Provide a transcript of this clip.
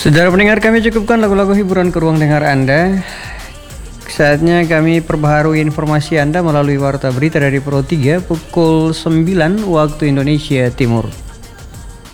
Saudara pendengar, kami cukupkan lagu-lagu hiburan ke ruang dengar Anda. Saatnya kami perbaharui informasi Anda melalui Warta Berita dari Pro 3 pukul 9 waktu Indonesia Timur.